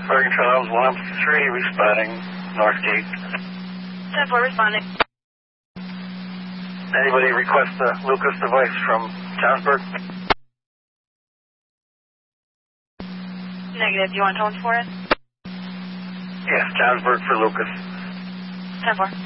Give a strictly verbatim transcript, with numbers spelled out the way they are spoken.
Bergen Trials one three responding Northgate. ten four responding. Anybody request the Lucas device from Johnsburg? Negative. Do you want tones for it? Yes, Johnsburg for Lucas. ten four.